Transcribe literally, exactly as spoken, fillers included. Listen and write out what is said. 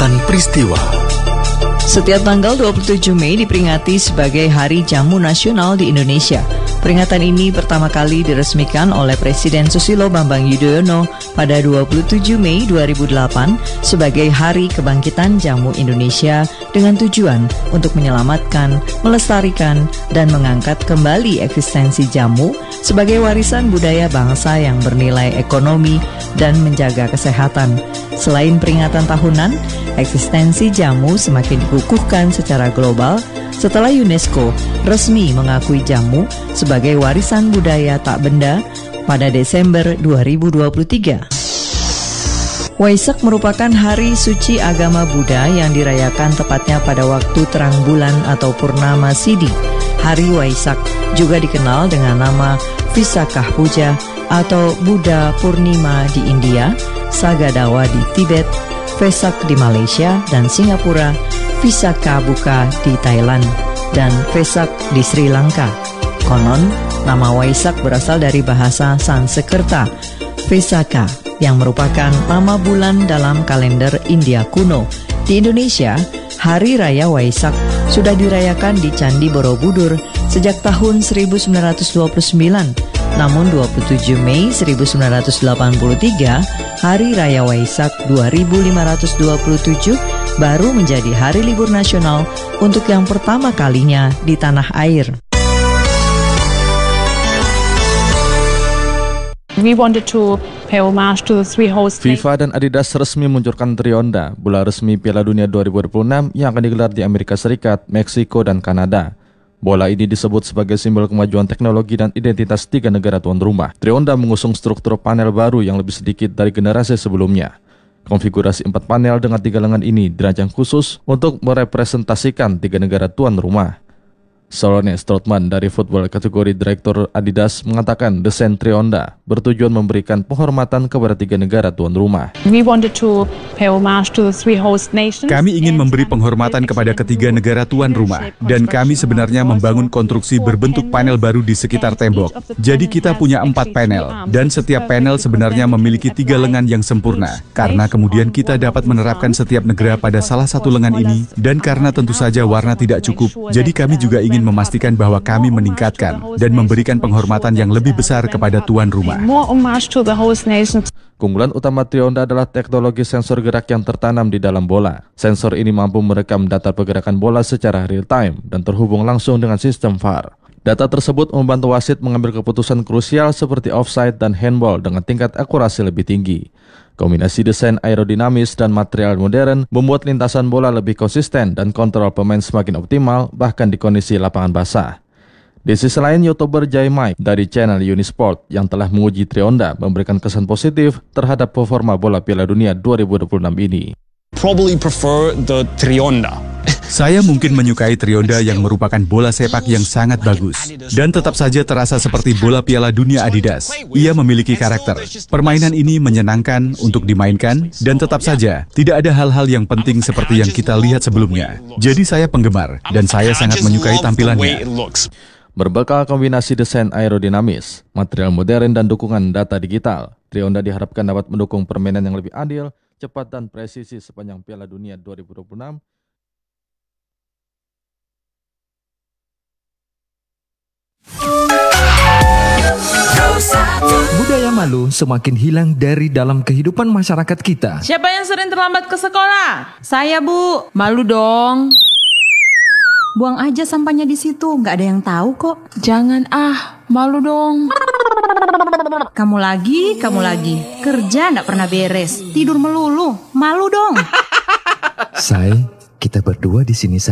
Catatan Peristiwa. Setiap tanggal dua puluh tujuh Mei diperingati sebagai Hari Jamu Nasional di Indonesia. Peringatan ini pertama kali diresmikan oleh Presiden Susilo Bambang Yudhoyono pada dua puluh tujuh Mei dua ribu delapan sebagai Hari Kebangkitan Jamu Indonesia dengan tujuan untuk menyelamatkan, melestarikan, dan mengangkat kembali eksistensi jamu sebagai warisan budaya bangsa yang bernilai ekonomi dan menjaga kesehatan. Selain peringatan tahunan, eksistensi jamu semakin dikukuhkan secara global setelah UNESCO resmi mengakui jamu sebagai warisan budaya tak benda pada Desember dua ribu dua puluh tiga. Waisak merupakan hari suci agama Buddha yang dirayakan tepatnya pada waktu terang bulan atau Purnama Sidi. Hari Waisak juga dikenal dengan nama Visakha Puja atau Buddha Purnima di India, Sagadawa di Tibet, Vesak di Malaysia dan Singapura, Visakha Buka di Thailand, dan Vesak di Sri Lanka. Konon, nama Waisak berasal dari bahasa Sanskerta, Vesakha, yang merupakan nama bulan dalam kalender India kuno. Di Indonesia, Hari Raya Waisak sudah dirayakan di Candi Borobudur sejak tahun seribu sembilan ratus dua puluh sembilan. Namun dua puluh tujuh Mei seribu sembilan ratus delapan puluh tiga, Hari Raya Waisak dua ribu lima ratus dua puluh tujuh baru menjadi hari libur nasional untuk yang pertama kalinya di tanah air. We wanted to pay homage to the three host FIFA dan Adidas resmi meluncurkan Trionda, bola resmi Piala Dunia dua ribu dua puluh enam yang akan digelar di Amerika Serikat, Meksiko, dan Kanada. Bola ini disebut sebagai simbol kemajuan teknologi dan identitas tiga negara tuan rumah. Trionda mengusung struktur panel baru yang lebih sedikit dari generasi sebelumnya. Konfigurasi empat panel dengan tiga lengan ini dirancang khusus untuk merepresentasikan tiga negara tuan rumah. Solone Strootman dari football kategori Direktur Adidas mengatakan desain Trionda bertujuan memberikan penghormatan kepada tiga negara tuan rumah. We wanted to pay homage to the three host nations. Kami ingin memberi penghormatan kepada ketiga negara tuan rumah, dan kami sebenarnya membangun konstruksi berbentuk panel baru di sekitar tembok. Jadi kita punya empat panel, dan setiap panel sebenarnya memiliki tiga lengan yang sempurna. Karena kemudian kita dapat menerapkan setiap negara pada salah satu lengan ini, dan karena tentu saja warna tidak cukup, jadi kami juga ingin memastikan bahwa kami meningkatkan dan memberikan penghormatan yang lebih besar kepada tuan rumah. Keunggulan utama Trionda adalah teknologi sensor gerak yang tertanam di dalam bola. Sensor ini mampu merekam data pergerakan bola secara real time dan terhubung langsung dengan sistem V A R. Data tersebut membantu wasit mengambil keputusan krusial seperti offside dan handball dengan tingkat akurasi lebih tinggi. Kombinasi desain aerodinamis dan material modern membuat lintasan bola lebih konsisten dan kontrol pemain semakin optimal bahkan di kondisi lapangan basah. Di sisi lain, YouTuber Jaimai dari channel Unisport yang telah menguji Trionda memberikan kesan positif terhadap performa bola Piala Dunia dua ribu dua puluh enam ini. Probably prefer the Trionda. Saya mungkin menyukai Trionda yang merupakan bola sepak yang sangat bagus dan tetap saja terasa seperti bola Piala Dunia Adidas. Ia memiliki karakter. Permainan ini menyenangkan untuk dimainkan dan tetap saja tidak ada hal-hal yang penting seperti yang kita lihat sebelumnya. Jadi saya penggemar dan saya sangat menyukai tampilannya. Berbekal kombinasi desain aerodinamis, material modern dan dukungan data digital, Trionda diharapkan dapat mendukung permainan yang lebih adil, cepat dan presisi sepanjang Piala Dunia dua ribu dua puluh enam. Budaya malu semakin hilang dari dalam kehidupan masyarakat kita. Siapa yang sering terlambat ke sekolah? Saya, Bu. Malu dong. Buang aja sampahnya di situ, nggak ada yang tahu kok. Jangan ah, malu dong. Kamu lagi, kamu lagi. Kerja nggak pernah beres, tidur melulu. Malu dong. Say, kita berdua di sini